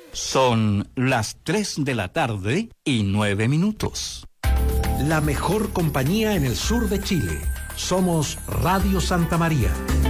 Son las 3:09 PM. La mejor compañía en el sur de Chile. Somos Radio Santa María.